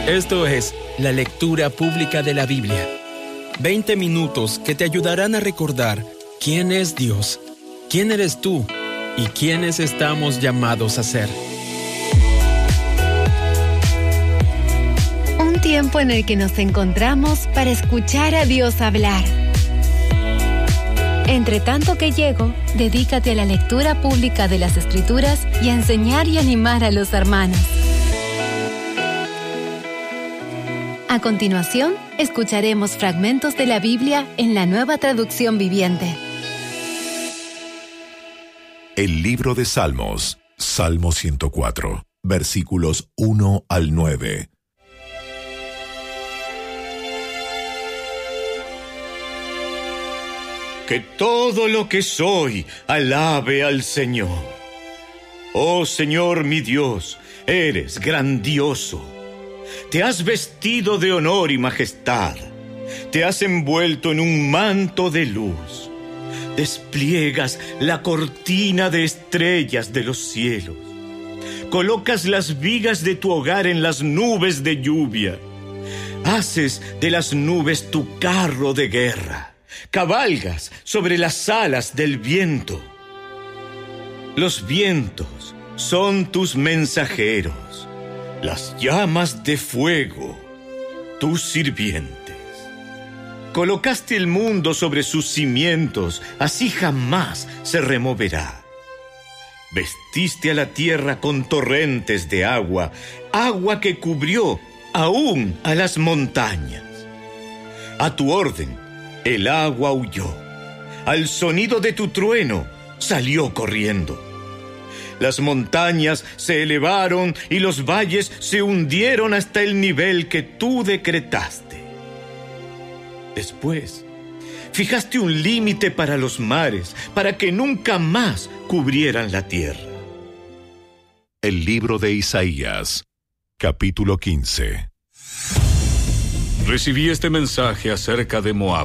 Esto es la lectura pública de la Biblia. 20 minutos que te ayudarán a recordar quién es Dios, quién eres tú y quiénes estamos llamados a ser. Un tiempo en el que nos encontramos para escuchar a Dios hablar. Entre tanto que llego, dedícate a la lectura pública de las Escrituras y a enseñar y animar a los hermanos. A continuación, escucharemos fragmentos de la Biblia en la Nueva Traducción Viviente. El libro de Salmos, Salmo 104, versículos 1 al 9. Que todo lo que soy alabe al Señor. Oh Señor mi Dios, eres grandioso. Te has vestido de honor y majestad. Te has envuelto en un manto de luz. Despliegas la cortina de estrellas de los cielos. Colocas las vigas de tu hogar en las nubes de lluvia. Haces de las nubes tu carro de guerra. Cabalgas sobre las alas del viento. Los vientos son tus mensajeros. Las llamas de fuego, tus sirvientes. Colocaste el mundo sobre sus cimientos, así jamás se removerá. Vestiste a la tierra con torrentes de agua, agua que cubrió aún a las montañas. A tu orden, el agua huyó. Al sonido de tu trueno, salió corriendo. Las montañas se elevaron y los valles se hundieron hasta el nivel que tú decretaste. Después, fijaste un límite para los mares, para que nunca más cubrieran la tierra. El libro de Isaías, capítulo 15. Recibí este mensaje acerca de Moab.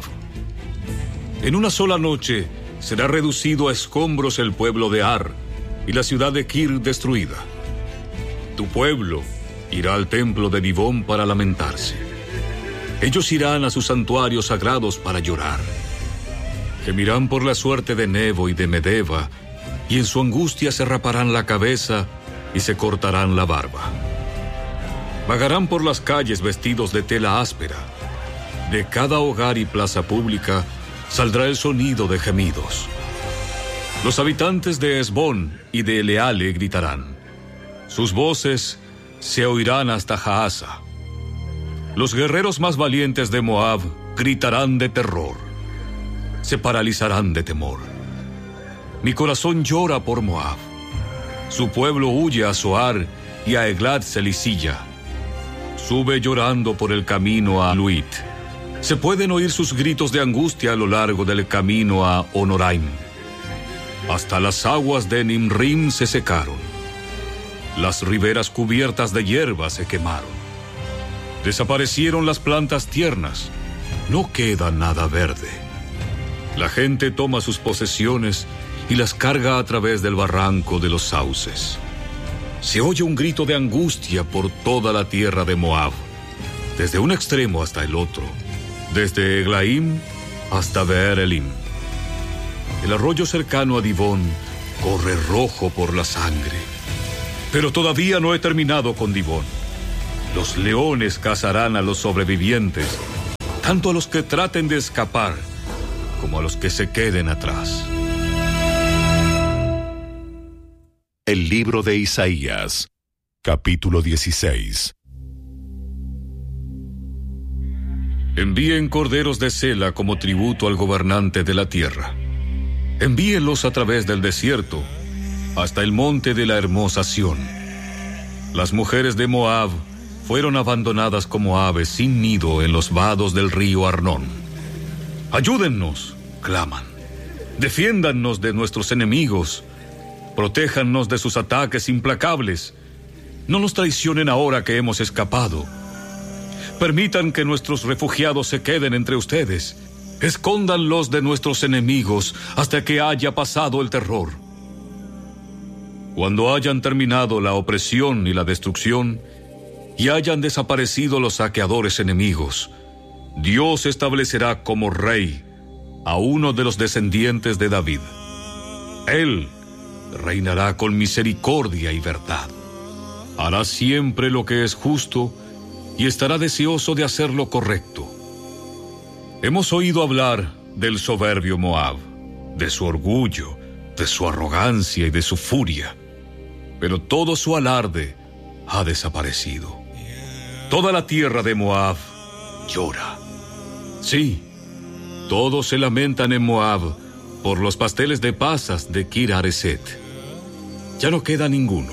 En una sola noche será reducido a escombros el pueblo de Ar, y la ciudad de Kir destruida. Tu pueblo irá al templo de Dibón para lamentarse. Ellos irán a sus santuarios sagrados para llorar. Gemirán por la suerte de Nebo y de Medeba, y en su angustia se raparán la cabeza y se cortarán la barba. Vagarán por las calles vestidos de tela áspera. De cada hogar y plaza pública saldrá el sonido de gemidos. Los habitantes de Hesbón y de Eleale gritarán. Sus voces se oirán hasta Jaasa. Los guerreros más valientes de Moab gritarán de terror. Se paralizarán de temor. Mi corazón llora por Moab. Su pueblo huye a Zoar y a Eglat Selisilla. Sube llorando por el camino a Luit. Se pueden oír sus gritos de angustia a lo largo del camino a Honoraim. Hasta las aguas de Nimrim se secaron. Las riberas cubiertas de hierba se quemaron. Desaparecieron las plantas tiernas. No queda nada verde. La gente toma sus posesiones y las carga a través del barranco de los sauces. Se oye un grito de angustia por toda la tierra de Moab, desde un extremo hasta el otro, desde Eglaim hasta Beer Elim. El arroyo cercano a Dibón corre rojo por la sangre. Pero todavía no he terminado con Dibón. Los leones cazarán a los sobrevivientes, tanto a los que traten de escapar como a los que se queden atrás. El libro de Isaías, capítulo 16. Envíen corderos de Sela como tributo al gobernante de la tierra. Envíenlos a través del desierto, hasta el monte de la hermosa Sión. Las mujeres de Moab fueron abandonadas como aves sin nido en los vados del río Arnón. Ayúdennos, claman. Defiéndannos de nuestros enemigos. Protéjannos de sus ataques implacables. No nos traicionen ahora que hemos escapado. Permitan que nuestros refugiados se queden entre ustedes. Escóndanlos de nuestros enemigos hasta que haya pasado el terror. Cuando hayan terminado la opresión y la destrucción, y hayan desaparecido los saqueadores enemigos, Dios establecerá como rey a uno de los descendientes de David. Él reinará con misericordia y verdad. Hará siempre lo que es justo y estará deseoso de hacer lo correcto. Hemos oído hablar del soberbio Moab, de su orgullo, de su arrogancia y de su furia, pero todo su alarde ha desaparecido. Toda la tierra de Moab llora. Sí, todos se lamentan en Moab por los pasteles de pasas de Kir-Hareset. Ya no queda ninguno.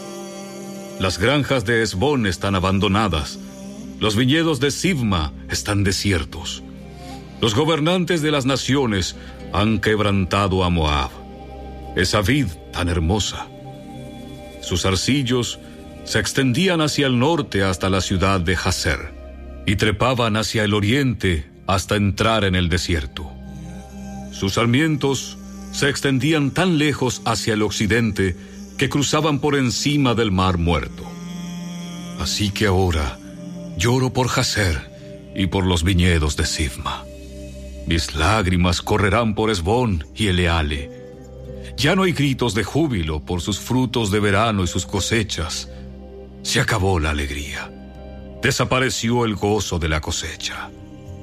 Las granjas de Hesbón están abandonadas. Los viñedos de Sibma están desiertos. Los gobernantes de las naciones han quebrantado a Moab, esa vid tan hermosa. Sus arcillos se extendían hacia el norte hasta la ciudad de Jazer y trepaban hacia el oriente hasta entrar en el desierto. Sus sarmientos se extendían tan lejos hacia el occidente que cruzaban por encima del mar muerto. Así que ahora lloro por Jazer y por los viñedos de Sibma. Mis lágrimas correrán por Hesbón y Eleale. Ya no hay gritos de júbilo por sus frutos de verano y sus cosechas. Se acabó la alegría. Desapareció el gozo de la cosecha.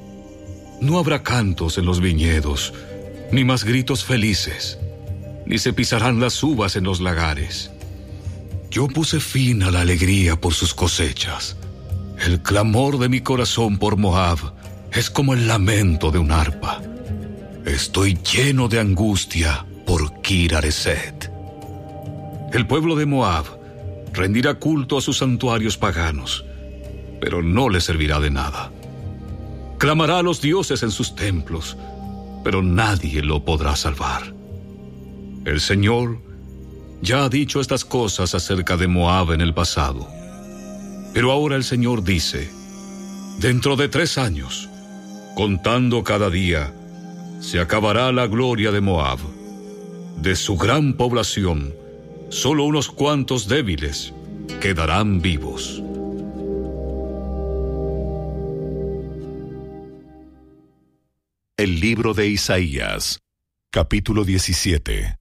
No habrá cantos en los viñedos, ni más gritos felices, ni se pisarán las uvas en los lagares. Yo puse fin a la alegría por sus cosechas. El clamor de mi corazón por Moab es como el lamento de un arpa. Estoy lleno de angustia por Kir-Hareset. El pueblo de Moab rendirá culto a sus santuarios paganos, pero no le servirá de nada. Clamará a los dioses en sus templos, pero nadie lo podrá salvar. El Señor ya ha dicho estas cosas acerca de Moab en el pasado, pero ahora el Señor dice: dentro de 3 años, contando cada día, se acabará la gloria de Moab. De su gran población, solo unos cuantos débiles quedarán vivos. El libro de Isaías, capítulo 17.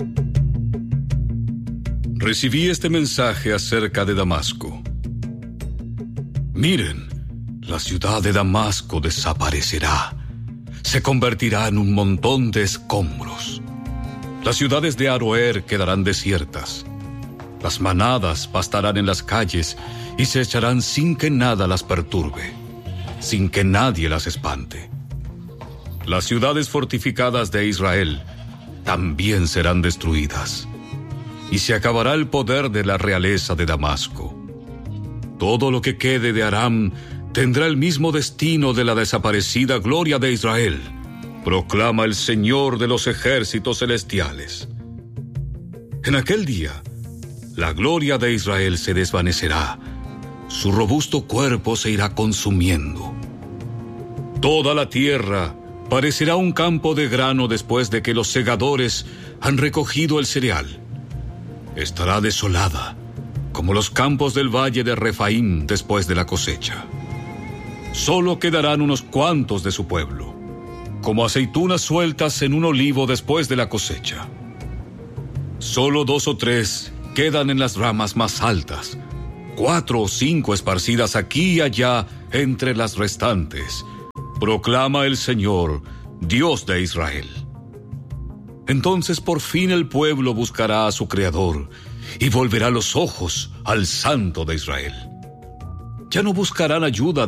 Recibí este mensaje acerca de Damasco. Miren, la ciudad de Damasco desaparecerá. Se convertirá en un montón de escombros. Las ciudades de Aroer quedarán desiertas. Las manadas pastarán en las calles y se echarán sin que nada las perturbe, sin que nadie las espante. Las ciudades fortificadas de Israel también serán destruidas, y se acabará el poder de la realeza de Damasco. Todo lo que quede de Aram tendrá el mismo destino de la desaparecida gloria de Israel, proclama el Señor de los ejércitos celestiales. En aquel día, la gloria de Israel se desvanecerá, su robusto cuerpo se irá consumiendo. Toda la tierra parecerá un campo de grano después de que los segadores han recogido el cereal. Estará desolada, como los campos del valle de Refaim después de la cosecha. Solo quedarán unos cuantos de su pueblo, como aceitunas sueltas en un olivo después de la cosecha. Solo 2 o 3 quedan en las ramas más altas, 4 o 5 esparcidas aquí y allá entre las restantes, proclama el Señor, Dios de Israel. Entonces por fin el pueblo buscará a su Creador y volverá los ojos al Santo de Israel. Ya no buscarán ayuda